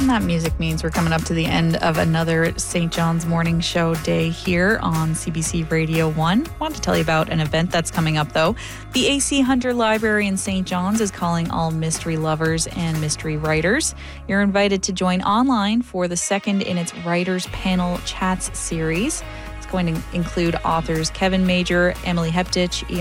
And that music means we're coming up to the end of another St. John's Morning Show day here on CBC Radio 1. I want to tell you about an event that's coming up, though. The AC Hunter Library in St. John's is calling all mystery lovers and mystery writers. You're invited to join online for the second in its Writers Panel Chats series. It's going to include authors Kevin Major, Emily Heptich,